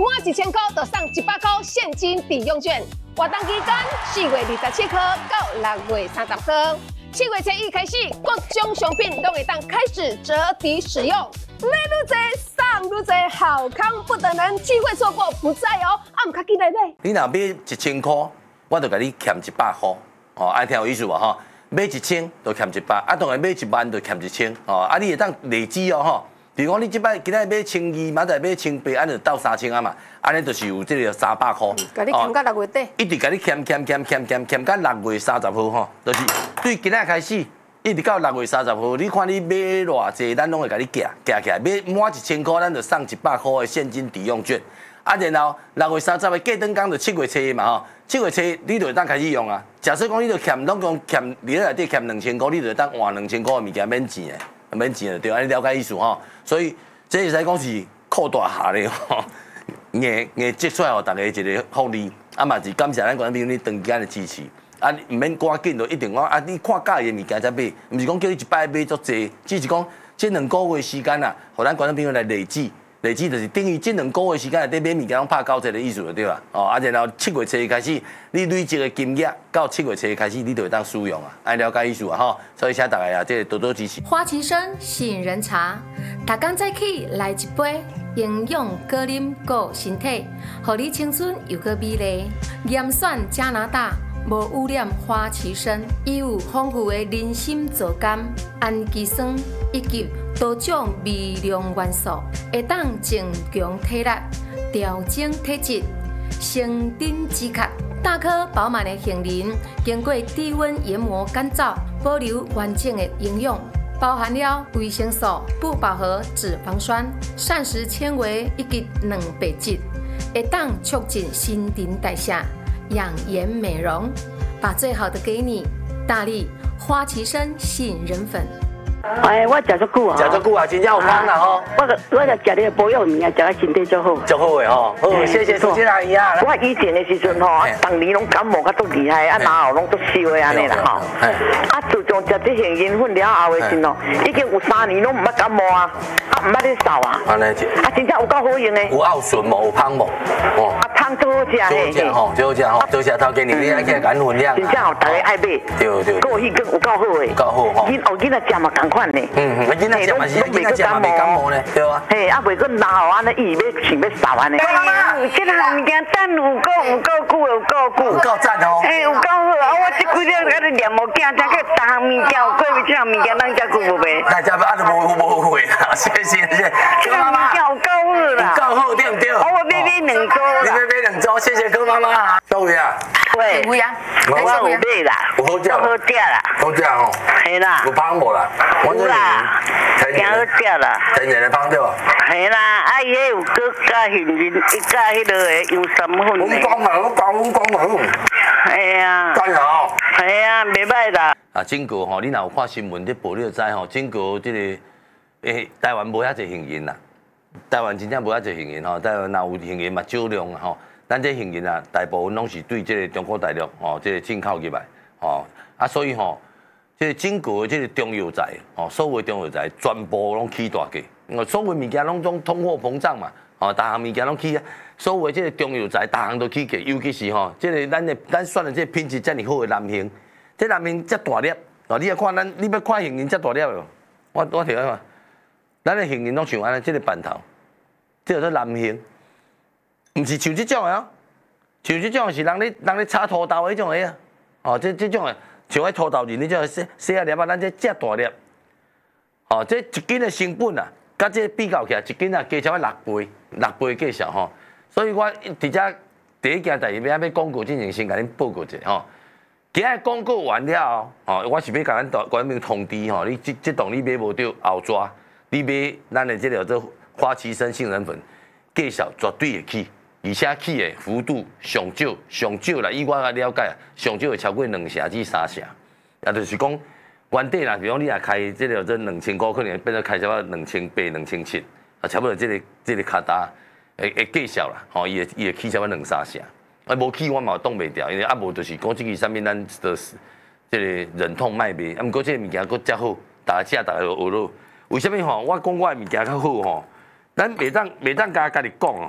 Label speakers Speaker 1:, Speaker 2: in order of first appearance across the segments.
Speaker 1: 满1000块就送100块现金抵用券。活动期间4月27号到6月30号，7月初1开始，各种商品都会当开始折抵使用。买愈多，送愈多，好康不等人，机会错过不再哦！唔卡记来买。
Speaker 2: 你若买1000块，我就甲你欠100块，哦，爱听有意思无吼？买1000就欠100，当然买1万就欠1000，哦，你会当累积哦吼。比如讲，你即摆今仔买1200，明仔买1800，安就到3000啊嘛，安尼就是有这个300块。
Speaker 1: 甲你欠到6月底，
Speaker 2: 一直甲你欠到6月30号吼，就是对今仔开始，一直到6月30号，你看你买偌济，咱拢会甲你夹起来，买满1000块，咱就送100块的现金抵用券。然后6月30号过灯工就7月初嘛吼，7月初你就会当开始用啊。假设讲你就欠拢讲欠，你内底欠2000块，你就会当换2000块的物件免钱的。免钱的对，安尼了解意思吼。所以这会使讲是扩大下咧吼，硬积出来互大家一个福利，嘛是感谢咱观众朋友你长期的支持。唔免赶紧就一定讲你看介意的物件才买，唔是讲叫你一摆买足济，只是讲这2个月时间啊，互咱观众朋友来累积。累积就是等于这2个月时间内底买物件拢拍9折的意思就对啦。然后7月初开始，你累积的金额到7月初开始，你就会当使用啊，爱了解意思啊吼。所以请大家这多多支持。
Speaker 3: 花旗参吸引人茶，逐工早起来一杯，营养果饮顾身体，互你青春又个美丽。严选加拿大无污染花旗参，伊有丰富的人参皂苷、氨基酸以及多种微量元素，会当增强体力、调整体质、生长止咳。大颗饱满的杏仁，经过低温研磨干燥，保留完整的营养，包含了维生素、不饱和脂肪酸、膳食纤维以及蛋白质，会当促进新陈代谢、养颜美容。把最好的给你，大力花旗参吸引人粉。
Speaker 4: 我食足久啊，
Speaker 2: 食足久啊，真正有康啦吼。
Speaker 4: 我就食你保养物件，食到身体足好。
Speaker 2: 足好诶吼，好，谢谢苏姐阿姨啊。
Speaker 4: 我以前的时阵吼，当年拢感冒较足厉害，然后拢足烧的安尼啦吼。自从食这杏仁粉了后的时候，已经有3年拢唔捌感冒啊，唔捌咧扫啊。安尼真正有够好用的。有
Speaker 2: 拗顺无，有芳无？
Speaker 4: 哦。汤最好食嘿。
Speaker 2: 最好食吼，最好食吼。多谢头家你爱起来感分量。
Speaker 4: 真正大家爱买。
Speaker 2: 对。
Speaker 4: 个迄个有够好诶。
Speaker 2: 够好吼。
Speaker 4: 囡仔食嘛同款呢。
Speaker 2: 囡仔食嘛是，囡仔食嘛袂感冒呢，对啊。
Speaker 4: 嘿，袂过然后安尼伊要想要扫安尼。妈妈，这项物件等有够久，有够
Speaker 2: 赞哦。
Speaker 4: 嘿，有够好啊！我这几日喺度念无惊，才去逐项物件有过这项物件，咱才久无卖。
Speaker 2: 大家啊，都无会啦，谢谢。
Speaker 4: 这项物件有够好啦。
Speaker 2: 有够好，对唔对？
Speaker 4: 我要买2组啦。
Speaker 2: 你要买2组，谢谢柯妈妈。各位啊。
Speaker 4: 喂。有啊。我有买啦。
Speaker 2: 有好食。
Speaker 4: 好食啦。
Speaker 2: 好食吼。
Speaker 4: 系啦。
Speaker 2: 有芳无啦？
Speaker 4: 有啦。挺好食啦。
Speaker 2: 天然的芳对吧？
Speaker 4: 系啦，伊迄有搁加杏仁，伊加迄个油参粉。
Speaker 2: 我讲嘛。
Speaker 4: 系啊。
Speaker 2: 加油。
Speaker 4: 系啊，袂歹啦。
Speaker 2: 整个吼，你若有看新闻伫报，你就知吼，整个这个台湾无遐济杏仁啦，台湾真正无遐济杏仁吼，台湾若有杏仁嘛少量吼，咱这杏仁啊，大部分拢是对这个中国大陆吼，这个进口入来吼，所以吼。这个整个这个中药材，所有中药材全部拢起大价，所有物件拢通货膨胀嘛，逐项物件拢起啊，所有这个中药材，逐项都起价，尤其是这个咱选的这品质遮尔好的南杏，这南杏遮大粒，你要看你要看杏仁遮大粒哦，我摕来看，咱的杏仁拢像安尼，这个瓣头，这叫做南杏，唔是像这种的哦，像这种是人咧炒土豆的迄种的啊，这种的。像迄土豆仁，你种细啊粒啊，咱这遮大粒，这一斤的成本啊，甲这比较起来，一斤啊加超6倍计数吼。所以我伫遮第一件代志要广告之前先甲恁报告一下吼。今日广告完了后，我是要甲咱观众通知吼，你这档你买无到后抓，你买咱的这个做花旗参杏仁粉，计数绝对会起。而且起的幅度上少啦，以我个了解啊，上少会超过2成至3成，也就是讲，原底啦，比如你若开这个做2500，可能变做开差不多2800、2700，差不多这个卡达会计数啦，伊会起差不多2、3成，无起我嘛挡袂掉，因为无就是讲这个上面咱的这个忍痛卖卖，毋过这个物件佫遮好，大家就学咯。为什么吼？我讲我的物件较好吼，咱袂当家己讲哦。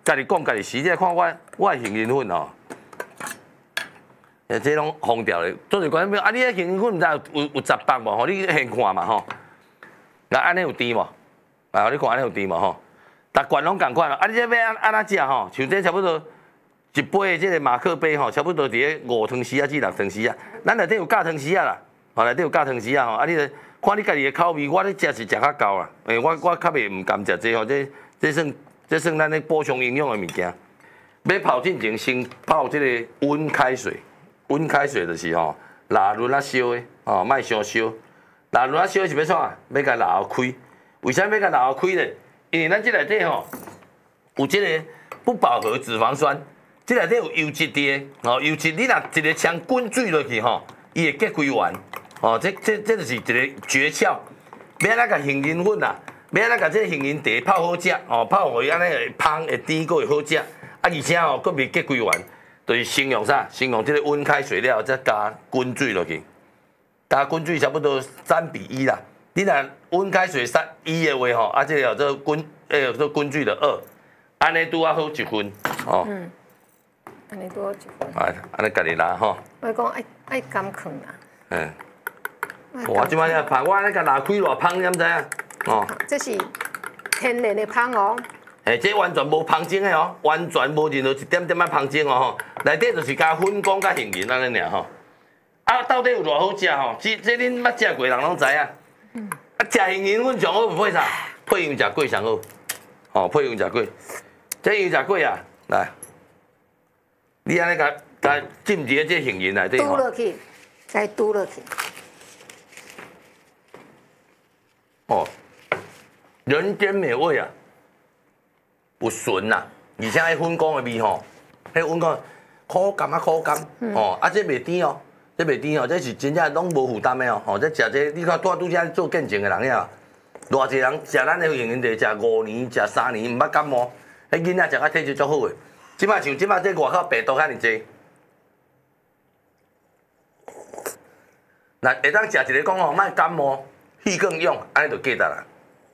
Speaker 2: 家己讲家己试，你看我的杏仁粉哦，这拢封掉的。做者观众朋友，啊，你迄杏仁粉唔知有10包无？吼，你现看嘛吼。那安尼有甜无？啊，你看安尼有甜无吼？逐罐拢共款咯。啊，你这要安怎食吼？像这差不多一杯的这个马克杯吼，差不多伫咧5汤匙啊至6汤匙啊。咱内底有加汤匙啊啦，吼内底有加汤匙啊吼。啊，你看你家己的口味，我咧食是食较够啦。我较袂唔甘食这吼，这算咱咧补充营养的物件。要泡进前先泡这个温开水，温开水就是吼蜡轮啊烧的，吼莫伤烧。蜡轮啊烧是要创啊？要甲蜡开。为啥要甲蜡开咧？因为咱这内底吼有这个不饱和脂肪酸，这内底有油脂的，吼油脂你若一个枪滚水落去吼，伊会结规完，吼这就是一个诀窍。要安怎甲杏仁粉啊？要安怎甲这个杏仁茶泡好食？哦，泡互伊安尼会芳会甜，佫会好食。啊，而且吼佫袂结规完，就是先用啥？先用这个温开水了，再加滚水落去，加滚水差不多3:1啦。你若温开水1的话吼，啊，这个叫做做滚水的2，安尼拄啊好1分，哦。
Speaker 1: 安尼多1分。
Speaker 2: 啊，安尼家己拿吼。
Speaker 1: 我讲爱甘放啦。
Speaker 2: 嗯。我即摆咧芳，我安尼甲拿开偌芳，你毋知影？哦。
Speaker 1: 这是天然的芳哦。
Speaker 2: 这完全无芳精的哦，完全无任何一点点仔芳精哦吼，内底就是加粉果甲杏仁安尼尔吼。啊，到底有偌好食吼？这恁捌食过人拢知影。啊，食杏仁粉上好配啥？配羊食粿上好。哦，配羊食粿。这羊食粿啊，来，你安尼甲浸伫这杏仁内底吼。
Speaker 1: 嘟落去，该嘟落去。
Speaker 2: 哦，人间美味啊！有纯呐，而且迄粉果的味吼，迄粉果苦甘啊苦甘，哦，啊这袂甜哦，这袂甜哦，这是真正拢无负担的哦，吼，这食这你看拄则做见证的人呀，偌济人食咱的杏仁茶，食5年、食3年，毋捌感冒，迄囡仔食啊体质足好的。即摆像即摆这外口病毒遐尼济，那会当食一个讲吼，莫感冒，气更勇，安尼就记得啦。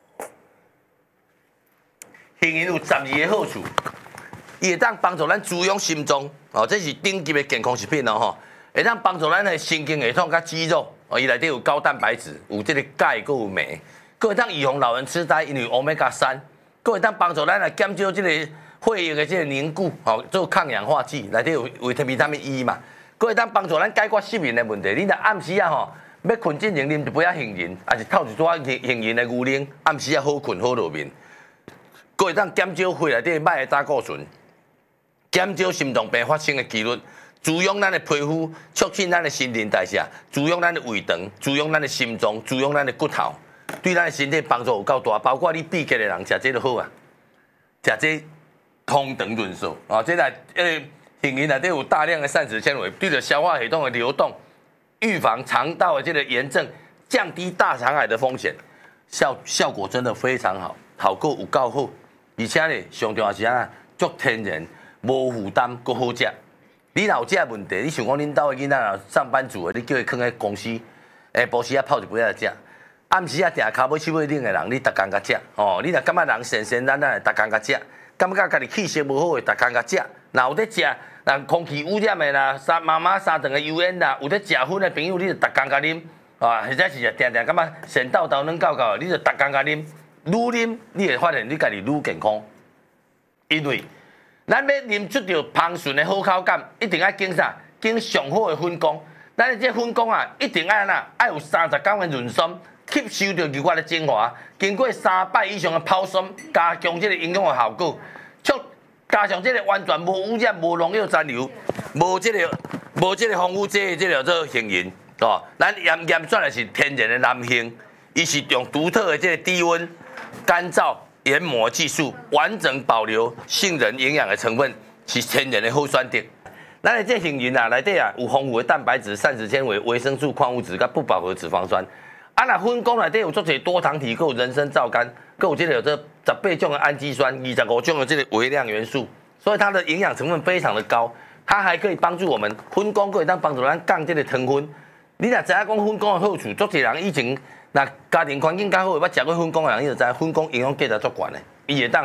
Speaker 2: 杏仁有12个好处，伊会当帮助咱滋养心脏，哦，这是顶级的健康食品哦吼，会当帮助咱的神经系统甲肌肉，哦，伊内底有高蛋白质，有这个钙，佮有镁，佮会当预防老人痴呆，因为Omega-3，佮会当帮助咱来减少这个血液的这个凝固，哦，做抗氧化剂，内底有维他命 E 嘛，佮会当帮助咱解决失眠的问题。你若暗时啊吼，要困之前啉一杯杏仁，还是透一撮杏仁的牛奶，暗时啊好困好入眠。佫会当减少血内底歹的胆固醇，减少心脏病发生的几率，滋养咱的皮肤，促进咱的新陈代谢，滋养咱的胃肠，滋养咱的心脏，滋养咱的骨头，对咱的身体帮助有够大。包括你闭结的人食这就好啊，食这通肠润燥啊，这杏仁内底有大量的膳食纤维，对着消化系统的流动，预防肠道的这个炎症，降低大肠癌的风险，效果真的非常好，好够有够好。而且咧，上重要是啊，足天然，无负担，佮好食。你若有这问题，你想讲恁兜的囡仔若上班族的，你叫伊囥喺公司，下晡时啊泡一杯来食，暗时啊定骹尾手尾冷的人，你逐工甲食。哦，你若感觉人闲闲咱的，逐工甲食，感觉家己气色无好的，逐工甲食。若有咧食，若空气污染的啦，妈妈三顿的油烟啦，有咧食薰的朋友，你就逐工甲啉，啊，或者是定定感觉神叨叨软搞搞，你就逐工甲啉。愈啉，你会发现你家己愈健康，因为咱要啉出着芳醇的好口感，一定要经啥？经上好的粉果。咱的这粉果啊，一定要哪？要有39的润酸，吸收着牛骨的精华，经过3摆以上的泡酸，加强这个营养的效果，加上这个完全无污染、无农药残留、无这个防腐剂的这个做杏仁，哦，咱盐酸也是天然的蓝杏，伊是用独特的这个低温。干燥研磨技术，完整保留杏仁营养的成分，是天然的好选择。咱的这杏仁啊，内底啊有丰富的蛋白质、膳食纤维、维生素、矿物质，甲不饱和脂肪酸。啊，那粉果内底有足侪多糖体，有人参皂苷，佮有这个有这18种的氨基酸，25种的这个微量元素，所以它的营养成分非常的高。它还可以帮助我们粉果，可以当帮助咱降这个糖分。你若知影讲粉果的好处，足侪人以前。那家庭环境较好，捌食过粉果的人，伊就知粉果营养价值足悬的。伊会当吼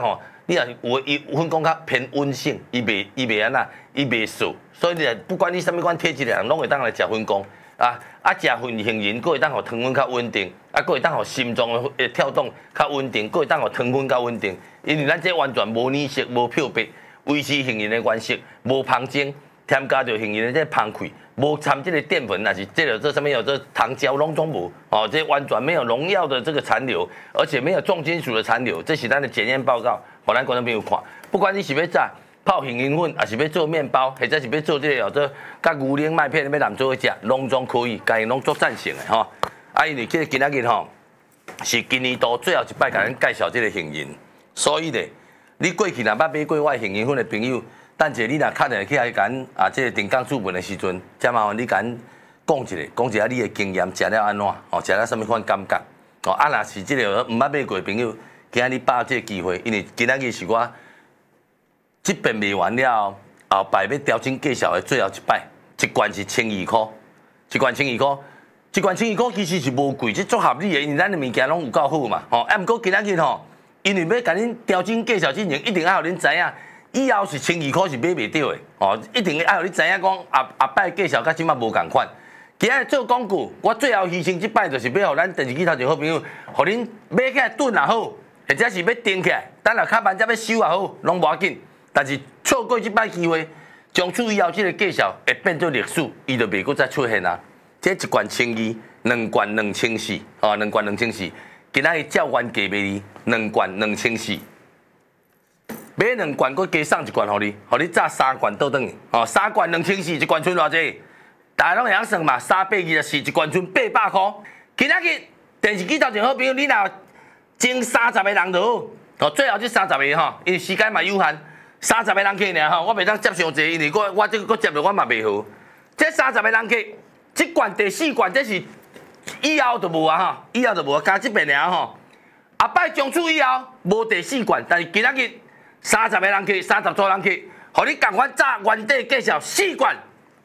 Speaker 2: 你也有分工较偏温性，伊袂安那，伊袂素，所以你不管你什么款体质的人，拢会当来食分工食分杏仁，佫会当互糖分较稳定，佫会当互心脏的跳动较稳定，佫会当互糖分较稳定。因为咱这完全无染色、无漂白，维持杏仁的原色，无芳精，添加着杏仁的这芳气，无掺这个淀粉，也是这个这上面有这糖胶拢总无哦，这完全没有农药的这个残留，而且没有重金属的残留，这是咱的检验报告，互咱观众朋友看。不管你是要炸泡杏仁粉，还是要做面包，或者是要做这个做甲牛奶麦片要南做去食，拢总可以，家己拢做赞成的吼。因为这个今仔日吼是今年度最后一摆，甲咱介绍这个杏仁，所以咧，你过去若捌买过我杏仁粉的朋友，等者你若敲电话去来甲咱这个定岗主文的时阵，再麻烦你甲咱讲一下你的经验，食了安怎？哦，食了什么款感觉？哦，若是这个唔捌买过的朋友，今仔日把握这个机会，因为今仔日是我。这边卖完了后摆要调整介绍的最后一摆，一罐是1200块，一罐1200块，一罐1200块其实是无贵，这足合理的，因为咱的物件拢有够好嘛。吼，毋过今仔日吼，因为要甲恁调整介绍之前，一定要互恁知影，以后是1200块是买袂到的。哦，一定要互恁知影讲后摆介绍甲即马无共款。今日做广告，我最后牺牲这摆就是要互咱电视机头前好朋友，互恁买起来炖也好，或者是要订起来，等下下班才要收也好，拢无要紧。但是错过这摆机会，从此以后这个介绍会变做历史，伊就袂阁再出现啊！这一罐1200，两罐2400，哦，两罐2400，今仔日照原价卖你2罐2400，买2罐阁加送1罐互你，互你炸3罐倒转去，哦，3罐2400，一罐剩偌济？大家拢会晓算嘛，324，一罐剩800块。今仔日电视机头前好朋友，你若前30个人就好，哦，最后这30个吼，因为时间嘛有限。30个人客尔吼，我袂当接伤济，因为我这个接着我嘛袂好。这30个人客，这罐第4罐，这是以后就无啊吼，以后就无加这边尔吼。后摆从此以后无第4罐，但是今仔日30个人客，30组人客，互你共款炸原底介绍4罐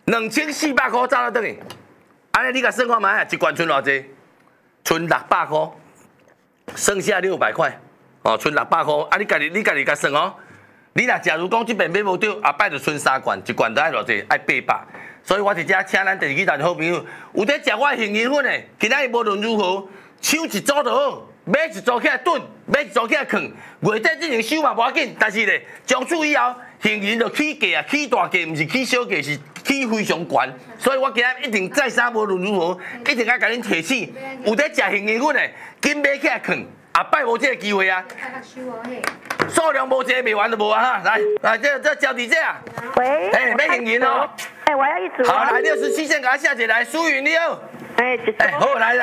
Speaker 2: 2400块炸到倒去。安尼你甲算看卖，一罐剩偌济？剩600块，剩下600块，哦，剩600块。啊，你家己甲算哦。你若假如讲这边买无到，后摆就剩3罐，一罐就爱偌济，爱800。所以我伫遮请咱电视机头好朋友，有在食我的杏仁粉的，今仔日无论如何，抢一组就好，买一组起来炖，买一组起来放，月底之前收嘛无要紧，但是咧，从此以后杏仁就起价啊，起大价，毋是起小价，是起非常悬。所以我今仔一定再三无论如何，一定要甲恁提醒，有在食杏仁粉的，紧买起来放，后摆无这个机会啊。数量无济，卖完就无啊哈！来，这交底这啊。
Speaker 4: 喂。
Speaker 2: 哎，买杏仁哦。
Speaker 4: 哎，我要一组。
Speaker 2: 好，来67线，给他下姐来，苏云六。
Speaker 4: 哎，
Speaker 2: 好，来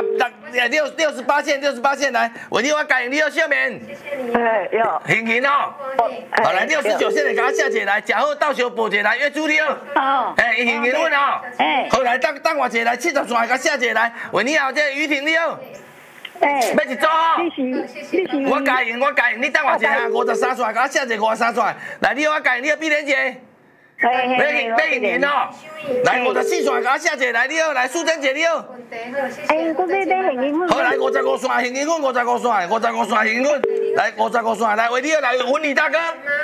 Speaker 2: 68线来，我另外改你要下面。
Speaker 4: 谢谢你。哎，有。
Speaker 2: 杏仁哦。好，来69线的，给他下姐来，食好到时候报姐来约主六。好。哎，杏仁粉哦。哎。好，来等我姐来70线，给他下姐来，为你好这于婷六。
Speaker 4: 哎，
Speaker 2: 要一组哦，
Speaker 4: 谢谢。
Speaker 2: 我加赢，你等我一下，53出来，给我写一个53出来。来，你我加赢，你要比连姐。买杏仁哦。来54出来，给我写一个，来你好，来苏珍姐你好。
Speaker 4: 哎，我买杏仁粉。
Speaker 2: 好，来55线杏仁粉，55线杏仁粉，来55线，来为你好，来文李大哥。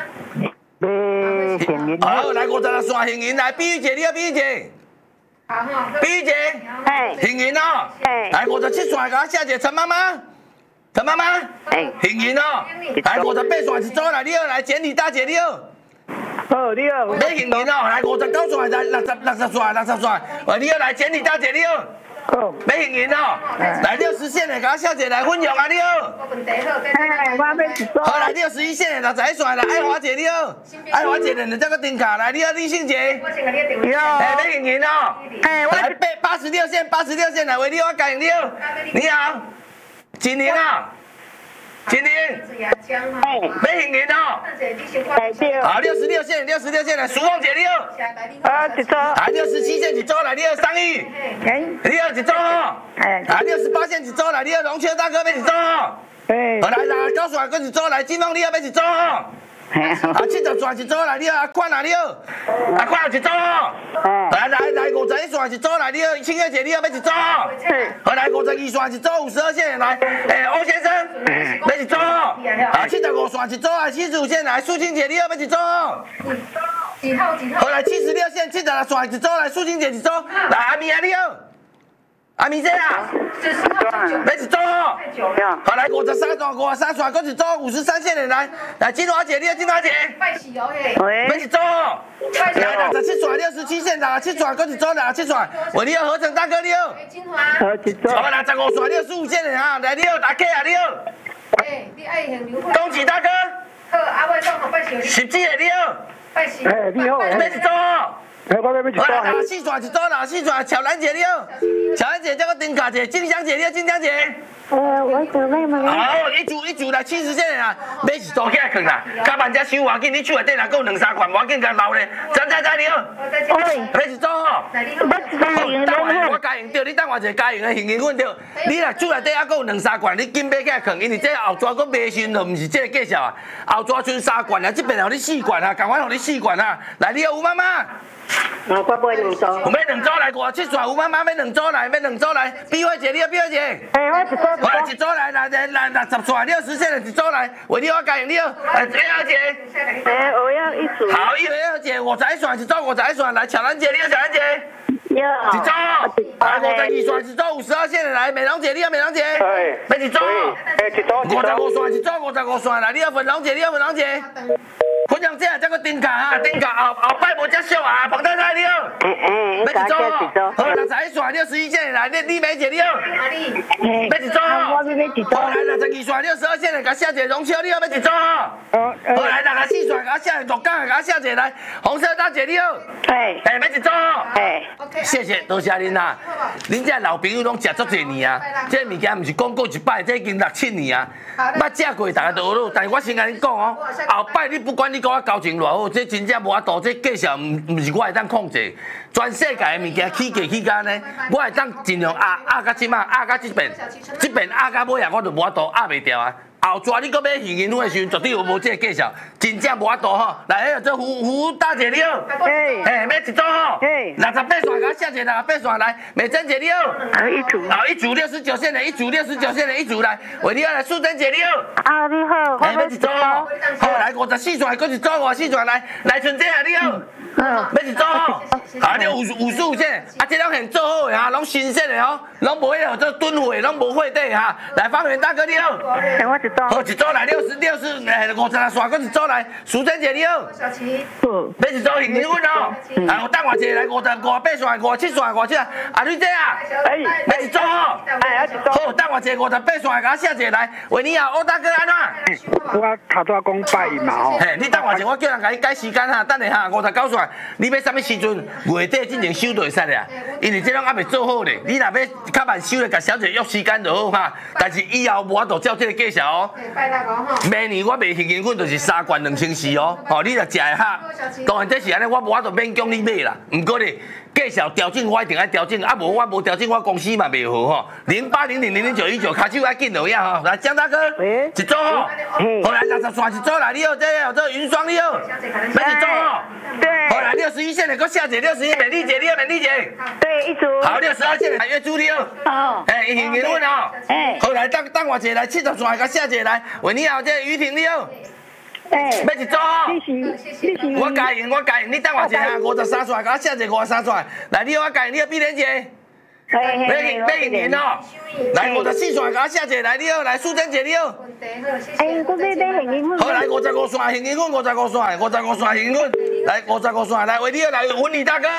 Speaker 4: 杏仁。
Speaker 2: 好，来56线杏仁，来碧玉姐你好，碧玉姐。碧玉姐，杏仁哦，来57线，给我写一个陈妈妈，杏仁哦，来58线一组来，你好，来简李大姐你好，
Speaker 4: 好你好，
Speaker 2: 买杏仁哦，来59线来60线，喂你好，来简李大姐你好，买杏仁哦，来60线的，给我写一个来分享啊你好，
Speaker 4: 哎，我要一组，
Speaker 2: 好来61线的61线来爱华姐你好，爱华姐的这个订卡来，你好李信姐，哎买杏仁哦。
Speaker 4: 哎，我
Speaker 2: 来86线来，为你我改你好，你好，金玲啊，金玲，买杏仁哦，好66线来，苏凤姐你好，
Speaker 4: 一组，
Speaker 2: 来67线一组来，你好桑玉，你好一组哦，来68线一组来，你好龙秋大哥要一组哦，来90线搁一组来，金凤你好要一组哦。70线一组来，你好阿宽啊，你好，阿宽有一组哦。来51线一组来，你好青月姐，你好要一组哦。好来52线一组，52线来，欧先生要一组哦。 啊，75线一组啊，75线来，苏清姐你好，要一组。
Speaker 3: 几号？
Speaker 2: 好来76线，76线一组来，苏清姐一组。来阿咪啊你好，阿咪姐啊，要一组哦。好来53线，53线，搁一组53线的来，来金华姐你好，金华姐。
Speaker 3: 拜喜哦嘿。
Speaker 2: 要一组哦。来67线，67线，67线，搁一组67线。喂你好，合成大哥你好。
Speaker 3: 金华。
Speaker 4: 好一组。
Speaker 2: 好来65线，65线的哈，来你好，大 K 啊你好。
Speaker 3: 你爱行刘慧。
Speaker 2: 恭喜大哥。
Speaker 3: 好，阿伟讲好拜喜。
Speaker 2: 17的你好。
Speaker 3: 拜喜。
Speaker 4: 你好。
Speaker 2: 要一组哦。
Speaker 4: 我要一组。
Speaker 2: 好来64线一组，64线，巧兰姐你好。巧兰姐叫个丁卡姐，静香姐你好，静香姐。
Speaker 5: 我准备吗？
Speaker 2: 好，一组来70线的啦，买一组起来放啦，加万只收要紧，你手内底若有2、3罐，要紧甲留咧。张你好，买一组吼。我加用着，你等我一下加用的幸运粉着。你若手内底还有2、3罐，你紧买起来放，因为这后抓搁卖新，就毋是这个介绍啊。后抓剩3罐啊，这边互你4罐啊，共款互你4罐啊。来，你好吴妈妈。
Speaker 5: 我买2组。
Speaker 2: 有买2组来57线，吴妈妈买2组来，买2组来。碧慧姐，你好，碧慧姐。
Speaker 5: 我一组。
Speaker 2: 我来一组来60线60线的一组来，为你我加用你好，来1号姐。
Speaker 5: 我要一组。
Speaker 2: 好，1号姐51线一组51线来，巧兰姐你好，巧兰姐。一组。来52线一组52线的来，美容姐你好，美容姐。要一组。
Speaker 4: 一组。
Speaker 2: 55线一组55线来，你好，粉龙姐你好，粉龙姐。粉龙姐这个丁卡哈，丁卡后摆无遮俗啊，彭太太你好。要一组。好，61线61线的来，李美姐你好。要一组。
Speaker 5: 我要一组。
Speaker 2: 好来62线62线的，甲写一个荣秋你好，要一组哈。好来64线，甲写鹿港，甲写一个来，红色大姐你好。要一组哈。谢谢，多谢恁啦。恁这老朋友拢食足侪年啊，这物件毋是讲过一摆，这已经6、7年啊。捌食过，大家都学了。但是我先甲恁讲哦，后摆你不管你甲我交情偌好，这真正无法度，这计数毋是我会当控制。全世界的物件起价起价呢，我会当尽量压到即马，压到这边压到尾啊，我就无法度压袂掉啊。后抓你搁买幸运粉的时阵，绝对有无这个计数，真正无法度吼。来，迄个做胡大姐你好，要一组吼，68线甲写一个68线来，美珍姐你好，
Speaker 5: 一组。
Speaker 2: 好一组69线的，一组69线的，一组来，喂你好，来素贞姐你好，
Speaker 5: 你好。
Speaker 2: 要一组吼，好来54线，搁一组54线来春姐啊你好，要一组吼，好你55线，这拢现做好的哈，拢新鲜的吼，拢无迄个做吨货，拢无货底哈，来方圆大哥你好，
Speaker 5: 我一组。
Speaker 2: 好，一组来56线，搁一组来，淑珍姐你好，要一组幸运粉哦，来我等我一下来58线、57线、57线，阿女姐啊，要一组吼，好，等我一下58线，甲我写一个来，喂你好，欧大哥安怎？
Speaker 4: 我头拄讲拜一嘛吼。
Speaker 2: 嘿，你等我一下，我叫人甲你改时间哈，等下哈59线，你要啥物时阵？月底之前收就会使咧，因为这拢还未做好咧，你若要较慢收咧，甲小姐约时间就好哈，但是以后无法度照这个计数哦。明年我卖幸运粉就是3罐2400哦，吼，你若食会哈，当然这是安尼，我无法度勉强你买啦。不过咧，计数调整我一定爱调整，啊无我无调整，我公司嘛袂好吼。0800000919，卡手爱紧就呀吼。来，江大哥，一组吼，好来60线一组来，你好，这云霜你好，要一组吼。
Speaker 5: 对。
Speaker 2: 好来61线的，搁下姐61，美丽姐你好，美丽姐。
Speaker 5: 对，一组。
Speaker 2: 好62线的，约朱你好。
Speaker 5: 好。
Speaker 2: 幸运粉哦。好来，等我一下来70线，甲下姐来，喂你好，这于婷你好。要一组哦。我加用，你等我一下53线，甲我写一个53线。来，你好，我加用，你好，碧莲姐。要幸运哦。来54线，甲我写一个来，你好，来素贞姐你好。
Speaker 5: 我要买幸运粉。
Speaker 2: 好，来55线幸运粉，55线幸运粉，来55线，来，喂你好，来文理大哥。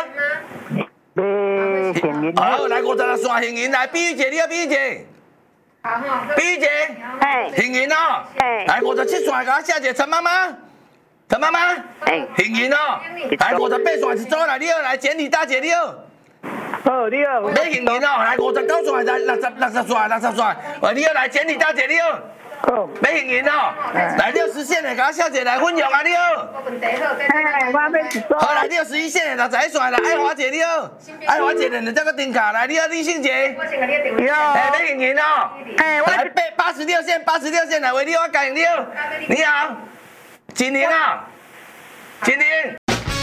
Speaker 2: 好，来56线幸运，来碧玉姐你好，碧玉姐。碧玉姐，幸运哦。来57线，甲我写一个陈妈妈。陈妈妈，幸运哦。来58线一组来，你好，来简体大姐你好。
Speaker 4: 好，你好。
Speaker 2: 要幸运哦，来59线来60线，喂你好，来简体大姐你好。要幸运哦，来60线的，甲我小姐来分享啊你好。
Speaker 5: 我要一组。
Speaker 2: 好来61线的61线来，爱华姐你好，爱华姐的这个丁卡来，你好李信姐。
Speaker 5: 你好。
Speaker 2: 要幸运哦。来86线来，喂你好，加油你好，你好，金玲啊，金玲。